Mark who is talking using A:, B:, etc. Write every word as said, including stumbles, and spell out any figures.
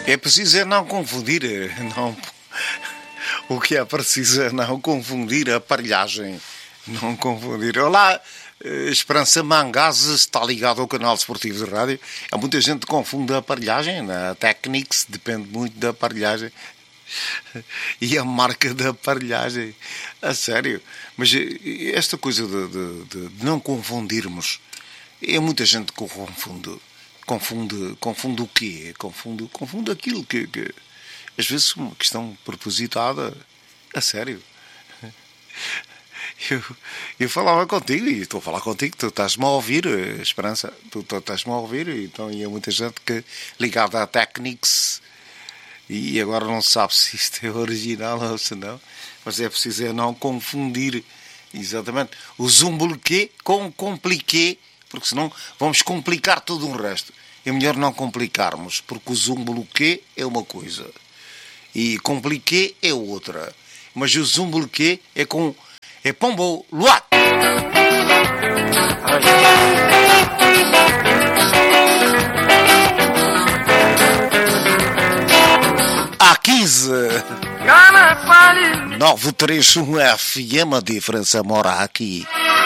A: É preciso é não confundir, não, o que é preciso é não confundir a aparelhagem, não confundir. Olá, Esperança Mangazes está ligado ao canal Desportivo de Rádio. Há muita gente que confunde a aparelhagem, a Technics depende muito da aparelhagem e a marca da aparelhagem, a sério. Mas esta coisa de, de, de não confundirmos, é muita gente que confunde. Confunde, confunde o quê? Confunde, confunde aquilo que, que às vezes uma questão propositada, a sério. Eu, eu falava contigo e estou a falar contigo, tu estás-me a ouvir, Esperança, tu, tu estás-me a ouvir, então e há muita gente que ligada a Technics e agora não sabe se isto é original ou se não, mas é preciso é não confundir exatamente o Zumbuliquê com compliqué, porque senão vamos complicar todo o resto. É melhor não complicarmos, porque o Zumbuliquê é uma coisa e compliqué é outra. Mas o Zumbuliquê é com é pombo luat. A quinze nove três um F M, a diferença mora aqui.